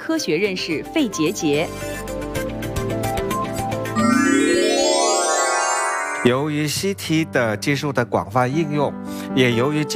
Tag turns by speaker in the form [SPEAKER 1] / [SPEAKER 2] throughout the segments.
[SPEAKER 1] 科学认识肺结节。
[SPEAKER 2] 由于 CT 的技术的广泛应用，也由于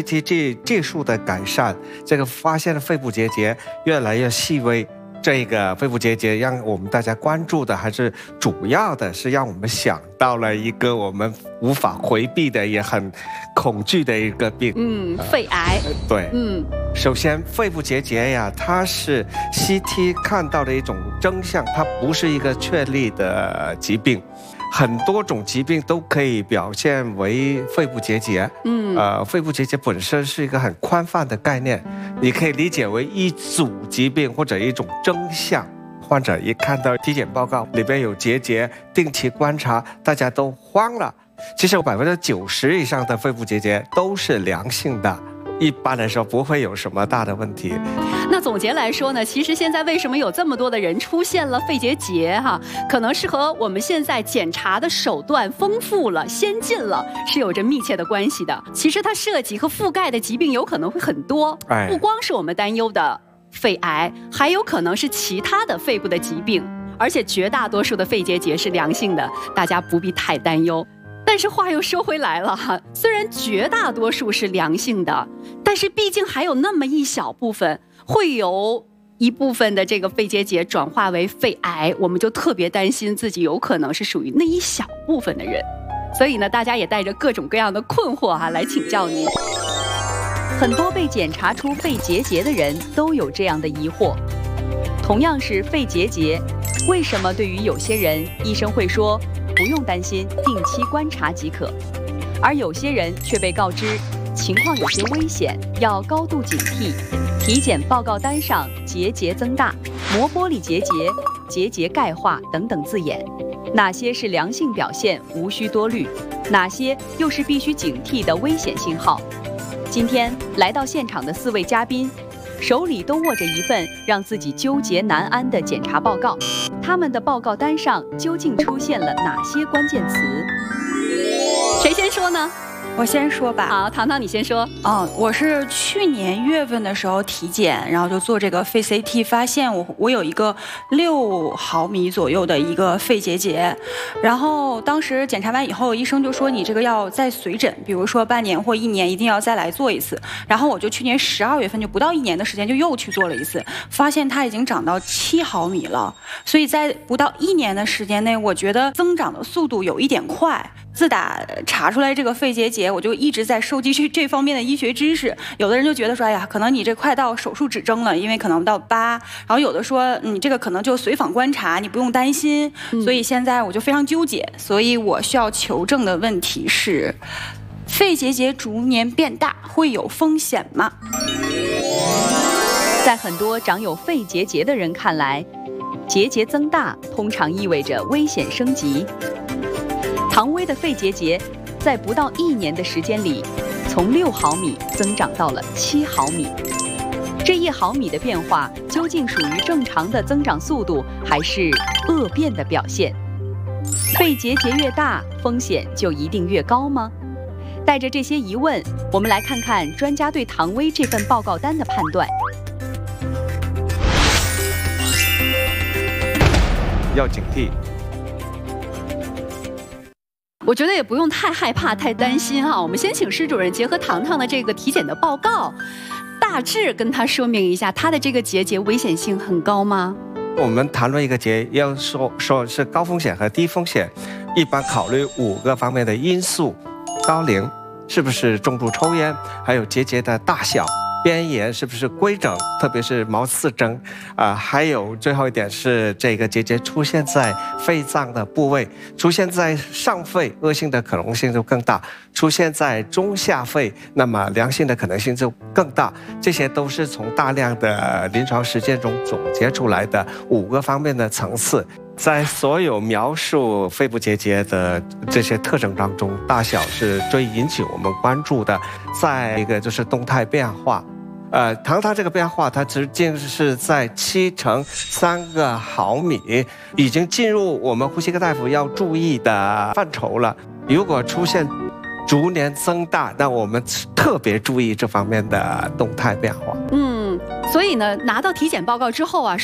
[SPEAKER 2] CT 技术的改善，这个发现的肺部结节越来越细微。这个肺部结节让我们大家关注的，还是主要的是让我们想到了一个我们无法回避的，也很恐惧的一个病，
[SPEAKER 1] 肺癌。
[SPEAKER 2] 对，首先肺部结节呀，它是 CT 看到的一种征象，它不是一个确立的疾病。很多种疾病都可以表现为肺部结节。肺部结节本身是一个很宽泛的概念，你可以理解为一组疾病或者一种征象。患者一看到体检报告里边有结节，定期观察，大家都慌了。其实90%以上的肺部结节都是良性的，一般来说不会有什么大的问题。
[SPEAKER 1] 那总结来说呢，其实现在为什么有这么多的人出现了肺结节可能是和我们现在检查的手段丰富了、先进了是有着密切的关系的。其实它涉及和覆盖的疾病有可能会很多，不光是我们担忧的肺癌，还有可能是其他的肺部的疾病，而且绝大多数的肺结节是良性的，大家不必太担忧。但是话又说回来了虽然绝大多数是良性的，但是毕竟还有那么一小部分会有一部分的这个肺结节转化为肺癌，我们就特别担心自己有可能是属于那一小部分的人。所以呢，大家也带着各种各样的困惑来请教您。很多被检查出肺结节的人都有这样的疑惑，同样是肺结节，为什么对于有些人医生会说不用担心，定期观察即可，而有些人却被告知情况有些危险，要高度警惕，体检报告单上结节增大、膜玻璃结节、结节钙化等等字眼。哪些是良性表现，无需多虑，哪些又是必须警惕的危险信号？今天来到现场的4位嘉宾，手里都握着一份让自己纠结难安的检查报告，他们的报告单上究竟出现了哪些关键词？谁先说呢？
[SPEAKER 3] 我先说吧。
[SPEAKER 1] 好，糖糖你先说。
[SPEAKER 3] 我是去年1月份的时候体检，然后就做这个肺 CT， 发现我有一个6毫米左右的一个肺结节，然后当时检查完以后，医生就说你这个要再随诊，比如说半年或1年一定要再来做一次。然后我就去年12月份，就不到1年的时间就又去做了一次，发现它已经长到7毫米了，所以在不到1年的时间内，我觉得增长的速度有一点快。自打查出来这个肺结节，我就一直在收集这方面的医学知识。有的人就觉得说，哎呀，可能你这快到手术指征了，因为可能到8。然后有的说，你这个可能就随访观察，你不用担心。所以现在我就非常纠结，所以我需要求证的问题是，肺结节逐年变大会有风险吗？
[SPEAKER 1] 在很多长有肺结节的人看来，结节增大通常意味着危险升级。唐薇的肺结节在不到1年的时间里，从6毫米增长到了7毫米。这1毫米的变化究竟属于正常的增长速度，还是恶变的表现？肺结节越大，风险就一定越高吗？带着这些疑问，我们来看看专家对唐薇这份报告单的判断。
[SPEAKER 2] 要警惕。
[SPEAKER 1] 我觉得也不用太害怕、太担心我们先请施主任结合糖糖的这个体检的报告，大致跟他说明一下，他的这个结节危险性很高吗？
[SPEAKER 2] 我们谈论一个结，要说是高风险和低风险，一般考虑5个方面的因素：高龄，是不是重度抽烟，还有结节的大小。边沿是不是规整，特别是毛刺征还有最后一点是这个结节出现在肺脏的部位，出现在上肺，恶性的可能性就更大；出现在中下肺，那么良性的可能性就更大。这些都是从大量的临床实践中总结出来的5个方面的层次。在所有描述肺部结节的这些特征当中，大小是最引起我们关注的。再一个就是动态变化。糖它这个变化，它直径是在7乘3个毫米，已经进入我们呼吸科大夫要注意的范畴了。如果出现逐年增大，那我们特别注意这方面的动态变化。
[SPEAKER 1] 所以呢，拿到体检报告之后